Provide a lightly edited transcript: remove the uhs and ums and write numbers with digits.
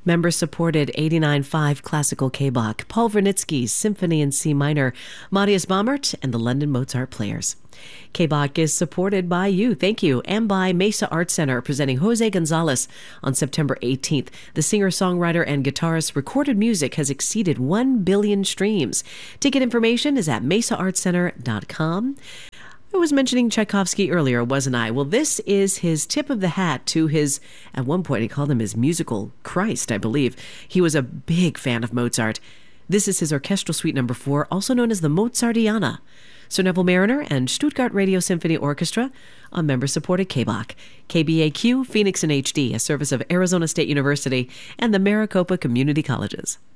Member-supported 89.5 classical K-Bach, Paul Vernitsky's Symphony in C minor, Matthias Baumert, and the London Mozart Players. K-Bach is supported by you, thank you, and by Mesa Art Center, presenting Jose Gonzalez on September 18th. The singer-songwriter and guitarist's recorded music has exceeded 1 billion streams. Ticket information is at mesaartcenter.com. I was mentioning Tchaikovsky earlier, wasn't I? Well, this is his tip of the hat to his, at one point he called him his musical Christ, I believe. He was a big fan of Mozart. This is his Orchestral Suite No. 4, also known as the Mozartiana. Sir Neville Mariner and Stuttgart Radio Symphony Orchestra on member-supported K-Bach. KBAQ, Phoenix in HD, a service of Arizona State University and the Maricopa Community Colleges.